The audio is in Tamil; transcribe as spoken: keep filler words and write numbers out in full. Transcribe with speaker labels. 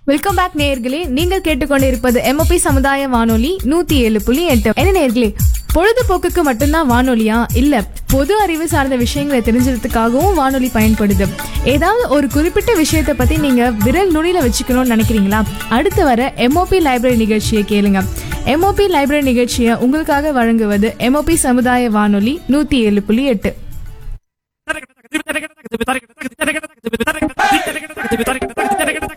Speaker 1: வெல்கம் பேக் நேயர்களே, நீங்கள் கேட்டுக்கொண்டிருப்பது எம்ஓபி சமுதாய வானொலி நூத்தி ஏழு புள்ளி எட்டு. என்ன நேயர்களே, பொழுதுபோக்குக்கு மட்டும்தான் வானொலியா? இல்ல, பொது அறிவு சார்ந்த விஷயங்களை தெரிஞ்சுக்கிறதுக்காகவும் வானொலி பயன்படுது. ஏதாவது ஒரு குறிப்பிட்ட விஷயத்தை பத்தி நீங்க விரல் நுனியில வச்சுக்கணும்னு நினைக்கிறீங்களா? அடுத்து வர எம்ஓபி லைப்ரரி நிகழ்ச்சியை கேளுங்க. எம்ஓபி லைப்ரரி நிகழ்ச்சியை உங்களுக்காக வழங்குவது எம்ஓபி சமுதாய வானொலி நூத்தி ஏழு புள்ளி எட்டு.